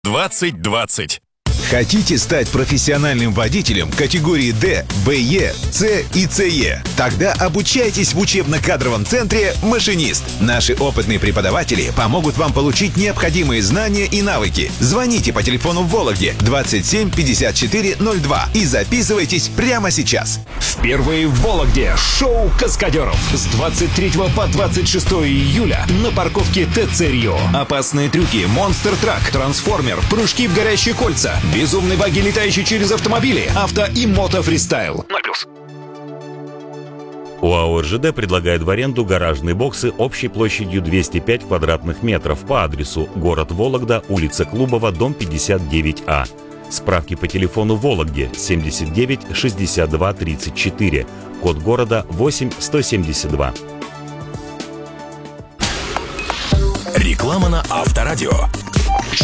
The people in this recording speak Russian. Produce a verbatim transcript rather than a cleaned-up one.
двадцать двадцать. Хотите стать профессиональным водителем категории Д, Б Е, С и С Е? Тогда обучайтесь в учебно-кадровом центре «Машинист». Наши опытные преподаватели помогут вам получить необходимые знания и навыки. Звоните по телефону в Вологде двадцать семь пятьдесят четыре ноль два и записывайтесь прямо сейчас. Впервые в Вологде шоу каскадеров с двадцать третьего по двадцать шестое июля на парковке ТЦ Рио. Опасные трюки, монстр-трак, трансформер, прыжки в горящие кольца, безумные баги, летающие через автомобили, авто и мото-фристайл. ноль плюс. ОАО РЖД предлагает в аренду гаражные боксы общей площадью двести пять квадратных метров по адресу город Вологда, улица Клубова, дом пятьдесят девять А. Справки по телефону в Вологде семьдесят девять шестьдесят два тридцать четыре, код города восемь сто семьдесят два. Реклама на Авторадио.